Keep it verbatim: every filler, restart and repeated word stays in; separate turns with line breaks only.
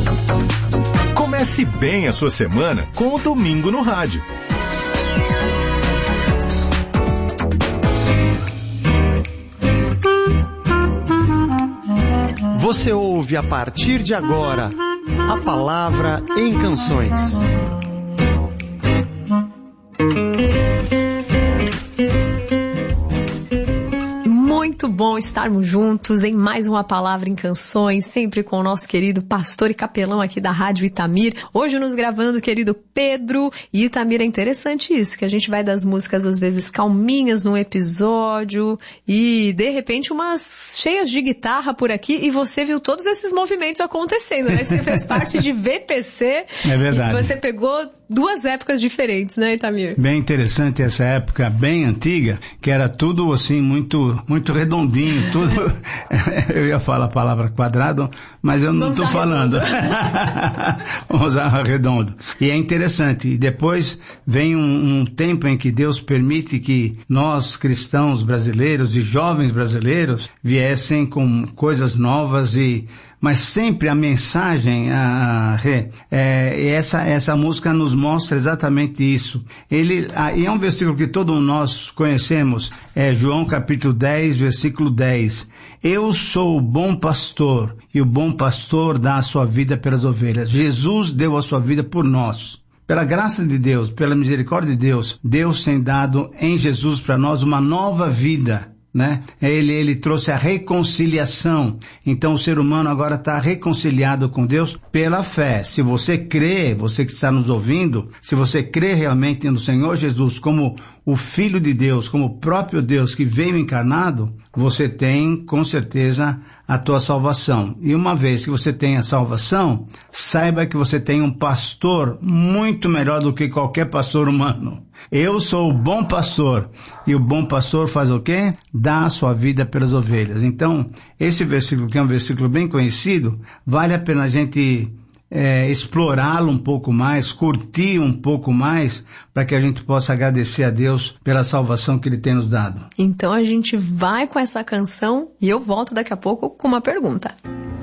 Comece bem a sua semana com o Domingo no Rádio.
Você ouve a partir de agora a Palavra em Canções.
Muito bom estarmos juntos em mais uma Palavra em Canções, sempre com o nosso querido pastor e capelão aqui da Rádio Itamir. Hoje nos gravando o querido Pedro. E Itamir, é interessante isso, que a gente vai das músicas às vezes calminhas num episódio e de repente umas cheias de guitarra por aqui, e você viu todos esses movimentos acontecendo, né? Você fez parte de V P C.
É verdade.
E você pegou duas épocas diferentes, né, Itamir?
Bem interessante essa época bem antiga, que era tudo assim muito, muito redondinho, tudo. Eu ia falar a palavra quadrado, mas eu não estou falando. Vamos usar redondo. E é interessante. E depois vem um, um tempo em que Deus permite que nós, cristãos brasileiros e jovens brasileiros, viessem com coisas novas e mas sempre a mensagem, a, a, é, essa, essa música nos mostra exatamente isso. Ele, a, e é um versículo que todos nós conhecemos, é João capítulo dez, versículo dez. Eu sou o bom pastor, e o bom pastor dá a sua vida pelas ovelhas. Jesus deu a sua vida por nós. Pela graça de Deus, pela misericórdia de Deus, Deus tem dado em Jesus para nós uma nova vida. Né? Ele, ele trouxe a reconciliação. Então o ser humano agora está reconciliado com Deus pela fé. Se você crê, você que está nos ouvindo, se você crê realmente no Senhor Jesus como o Filho de Deus, como o próprio Deus que veio encarnado, você tem com certeza a tua salvação. E uma vez que você tem a salvação, saiba que você tem um pastor muito melhor do que qualquer pastor humano. Eu sou o bom pastor, e o bom pastor faz o quê? Dá a sua vida pelas ovelhas. Então, esse versículo, que é um versículo bem conhecido, vale a pena a gente é, explorá-lo um pouco mais, curtir um pouco mais, para que a gente possa agradecer a Deus pela salvação que Ele tem nos dado.
Então a gente vai com essa canção e eu volto daqui a pouco com uma pergunta.